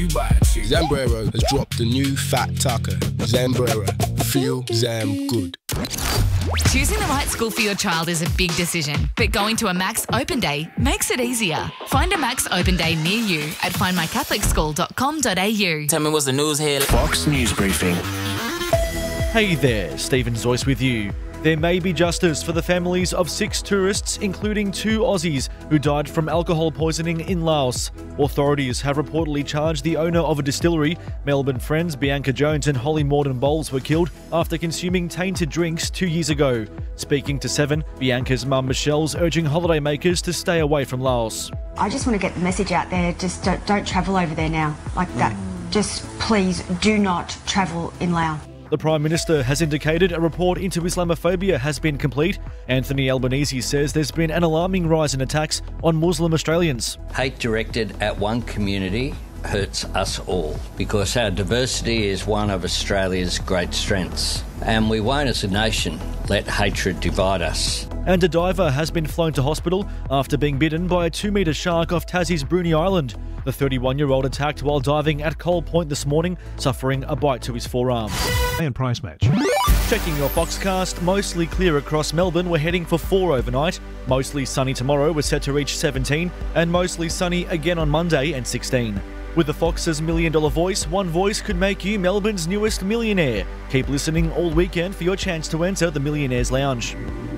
Zambrero has dropped the new fat taco. Zambrero. Feel Zam good. Choosing the right school for your child is a big decision, but going to a Max Open Day makes it easier. Find a Max Open Day near you at findmycatholicschool.com.au. Tell me what's the news here. Fox News Briefing. Hey there, Stephen Zoyce with you. There may be justice for the families of 6 tourists, including 2 Aussies, who died from alcohol poisoning in Laos. Authorities have reportedly charged the owner of a distillery. Melbourne friends Bianca Jones and Holly Morden Bowles were killed after consuming tainted drinks 2 years ago. Speaking to 7, Bianca's mum Michelle's urging holidaymakers to stay away from Laos. I just want to get the message out there, just don't travel over there now, like that. Just please do not travel in Laos. The Prime Minister has indicated a report into Islamophobia has been complete. Anthony Albanese says there's been an alarming rise in attacks on Muslim Australians. Hate directed at one community hurts us all because our diversity is one of Australia's great strengths. And we won't, as a nation, let hatred divide us. And a diver has been flown to hospital after being bitten by a 2-metre shark off Tassie's Bruny Island. The 31-year-old attacked while diving at Coal Point this morning, suffering a bite to his forearm. And price match. Checking your Foxcast, mostly clear across Melbourne. We're heading for 4 overnight. Mostly sunny tomorrow, we're set to reach 17. And mostly sunny again on Monday and 16. With the Fox's $1 Million Voice, one voice could make you Melbourne's newest millionaire. Keep listening all weekend for your chance to enter the Millionaires Lounge.